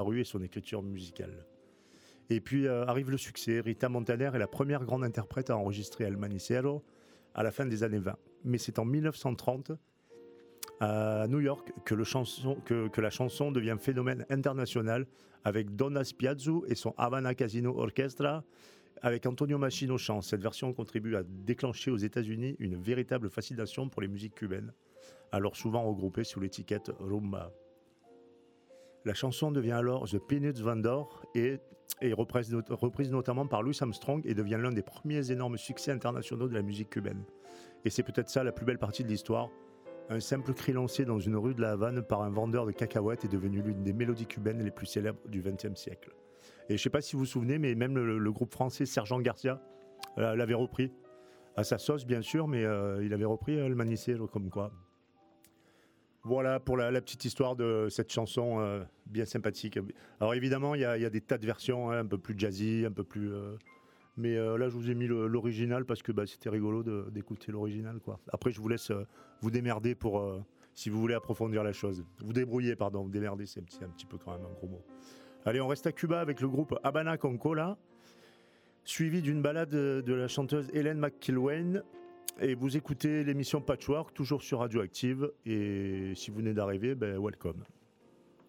rue et son écriture musicale. Et puis arrive le succès. Rita Montaner est la première grande interprète à enregistrer El Manicero à la fin des années 20. Mais c'est en 1930, à New York, que la chanson devient phénomène international avec Donna Spiazzu et son Havana Casino Orchestra, avec Antonio Machín au chant. Cette version contribue à déclencher aux États-Unis une véritable fascination pour les musiques cubaines, alors souvent regroupées sous l'étiquette rumba. La chanson devient alors The Peanuts Vendor et est reprise notamment par Louis Armstrong et devient l'un des premiers énormes succès internationaux de la musique cubaine. Et c'est peut-être ça la plus belle partie de l'histoire. Un simple cri lancé dans une rue de la Havane par un vendeur de cacahuètes est devenu l'une des mélodies cubaines les plus célèbres du XXe siècle. Et je ne sais pas si vous vous souvenez, mais même le groupe français Sergent Garcia l'avait repris. À sa sauce, bien sûr, mais il avait repris El Manicero comme quoi. Voilà pour la petite histoire de cette chanson bien sympathique. Alors évidemment, il y a des tas de versions, un peu plus jazzy, un peu plus... mais là, je vous ai mis l'original parce que c'était rigolo d'écouter l'original, quoi. Après, je vous laisse vous démerder pour... si vous voulez approfondir la chose. Vous débrouiller, pardon. Vous démerder, c'est un petit peu quand même un gros mot. Allez, on reste à Cuba avec le groupe Habana Con Cola, suivi d'une balade de la chanteuse Hélène McIlwain. Et vous écoutez l'émission Patchwork, toujours sur Radioactive. Et si vous venez d'arriver, welcome.